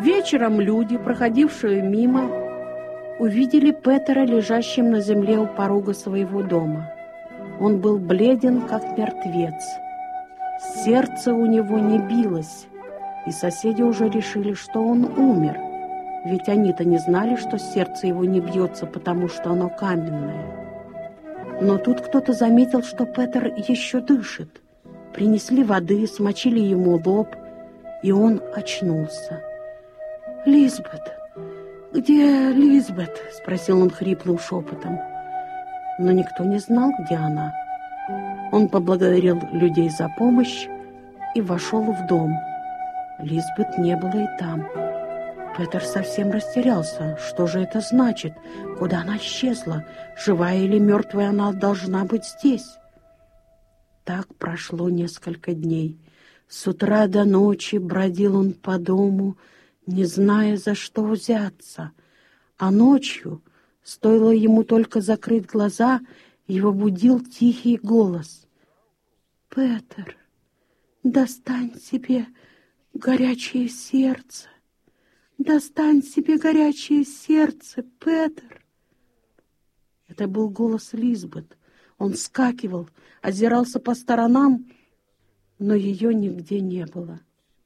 Вечером люди, проходившие мимо, увидели Петера лежащим на земле у порога своего дома. Он был бледен, как мертвец. Сердце у него не билось, и соседи уже решили, что он умер. Ведь они-то не знали, что сердце его не бьется, потому что оно каменное. Но тут кто-то заметил, что Петер еще дышит. Принесли воды, смочили ему лоб, и он очнулся. «Лизбет! Где Лизбет?» — спросил он хриплым шепотом. Но никто не знал, где она. Он поблагодарил людей за помощь и вошел в дом. Лизбет не было и там. Петер совсем растерялся. Что же это значит? Куда она исчезла? Живая или мертвая она должна быть здесь? Так прошло несколько дней. С утра до ночи бродил он по дому, не зная, за что взяться. А ночью, стоило ему только закрыть глаза, его будил тихий голос. «Петер, достань себе горячее сердце! Достань себе горячее сердце, Петер!» Это был голос Лизбет. Он вскакивал, озирался по сторонам, но ее нигде не было.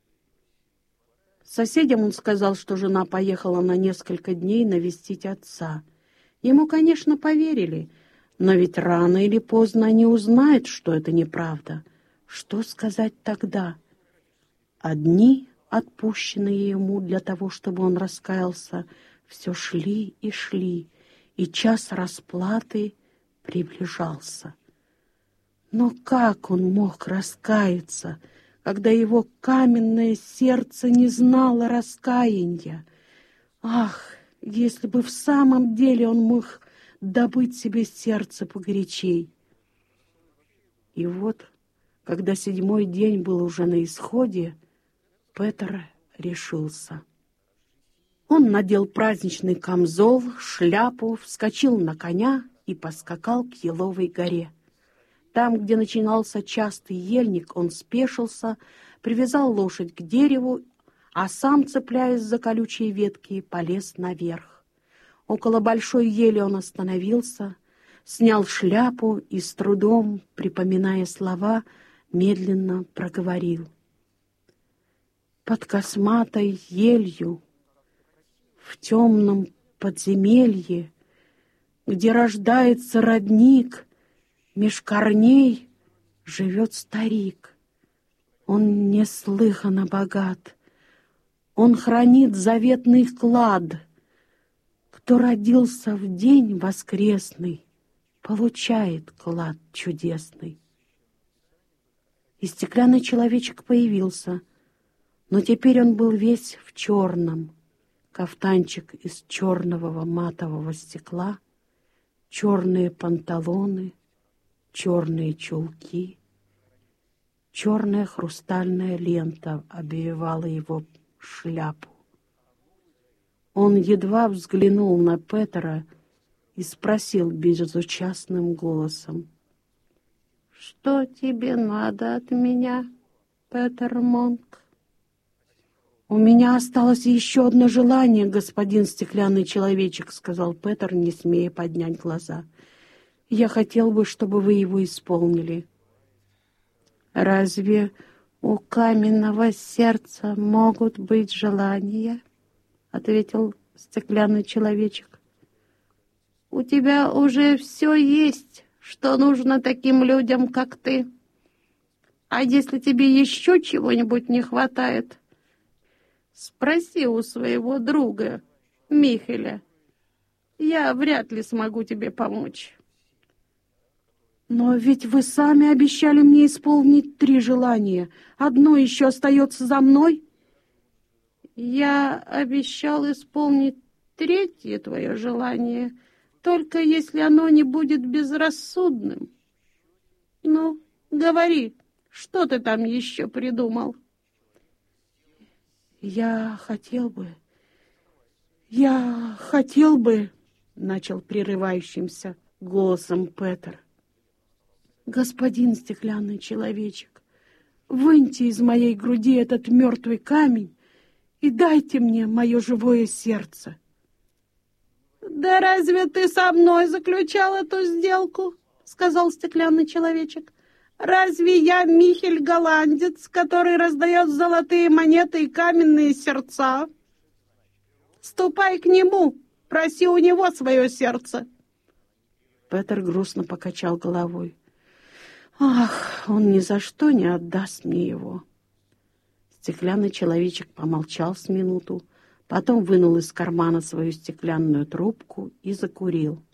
Соседям он сказал, что жена поехала на несколько дней навестить отца. Ему, конечно, поверили, но ведь рано или поздно они узнают, что это неправда. Что сказать тогда? Одни, отпущенные ему для того, чтобы он раскаялся, все шли и шли, и час расплаты приближался. Но как он мог раскаяться, когда его каменное сердце не знало раскаяния? Ах, если бы в самом деле он мог добыть себе сердце погорячей! И вот, когда 7-й день был уже на исходе, Петер решился. Он надел праздничный камзол, шляпу, вскочил на коня и поскакал к Еловой горе. Там, где начинался частый ельник, он спешился, привязал лошадь к дереву, а сам, цепляясь за колючие ветки, полез наверх. Около большой ели он остановился, снял шляпу и с трудом, припоминая слова, медленно проговорил. Под косматой елью, в темном подземелье, где рождается родник, меж корней живет старик. Он неслыханно богат, он хранит заветный клад. Кто родился в день воскресный, получает клад чудесный. И стеклянный человечек появился, но теперь он был весь в черном. Кафтанчик из черного матового стекла, черные панталоны, черные чулки, черная хрустальная лента обвивала его шляпу. Он едва взглянул на Петера и спросил безучастным голосом: «Что тебе надо от меня, Петер Монк?» «У меня осталось еще одно желание, господин стеклянный человечек», — сказал Петер, не смея поднять глаза. «Я хотел бы, чтобы вы его исполнили». «Разве у каменного сердца могут быть желания?» — ответил стеклянный человечек. «У тебя уже все есть, что нужно таким людям, как ты. А если тебе еще чего-нибудь не хватает, спроси у своего друга Михеля. Я вряд ли смогу тебе помочь». «Но ведь вы сами обещали мне исполнить 3 желания. Одно еще остается за мной». «Я обещал исполнить 3-е твое желание, только если оно не будет безрассудным. Ну, говори, что ты там еще придумал?» Я хотел бы, начал прерывающимся голосом Петер. «Господин стеклянный человечек, выньте из моей груди этот мертвый камень и дайте мне мое живое сердце». «Да разве ты со мной заключал эту сделку?» — сказал стеклянный человечек. «Разве я Михель-голландец, который раздает золотые монеты и каменные сердца? Ступай к нему, проси у него свое сердце». Петер грустно покачал головой. «Ах, он ни за что не отдаст мне его». Стеклянный человечек помолчал с минуту, потом вынул из кармана свою стеклянную трубку и закурил.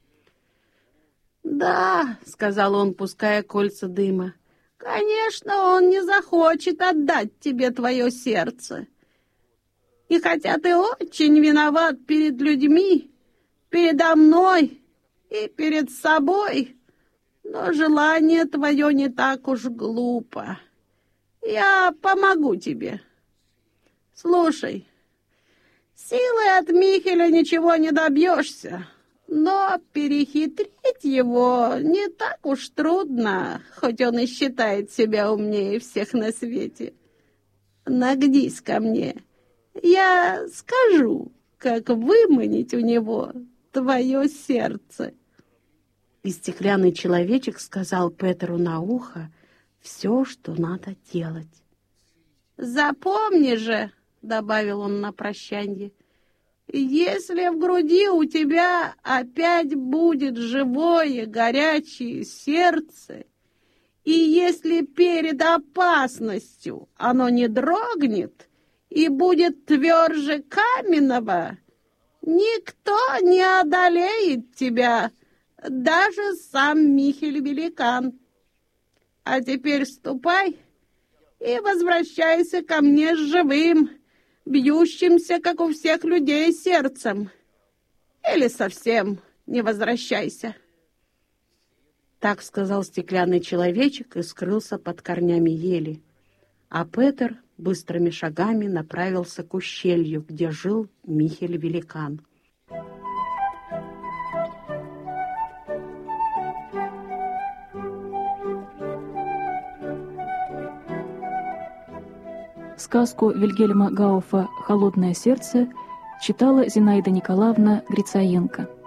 «Да», — сказал он, пуская кольца дыма, — «конечно, он не захочет отдать тебе твое сердце. И хотя ты очень виноват перед людьми, передо мной и перед собой, но желание твое не так уж глупо. Я помогу тебе. Слушай, силой от Михеля ничего не добьешься, но перехитрить его не так уж трудно, хоть он и считает себя умнее всех на свете. Нагнись ко мне, я скажу, как выманить у него твое сердце». И стеклянный человечек сказал Петеру на ухо все, что надо делать. «Запомни же», — добавил он на прощанье, «если в груди у тебя опять будет живое, горячее сердце, и если перед опасностью оно не дрогнет и будет тверже каменного, никто не одолеет тебя, даже сам Михель-великан. А теперь ступай и возвращайся ко мне с живым, бьющимся, как у всех людей, сердцем. Или совсем не возвращайся». Так сказал стеклянный человечек и скрылся под корнями ели. А Петер быстрыми шагами направился к ущелью, где жил Михель-великан. Сказку Вильгельма Гауфа «Холодное сердце» читала Зинаида Николаевна Грицаенко.